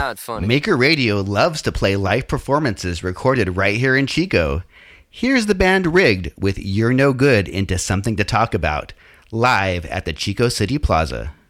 not funny. Maker Radio loves to play live performances recorded right here in Chico. Here's the band Rigged with You're No Good into Something to Talk About, live at the Chico City Plaza.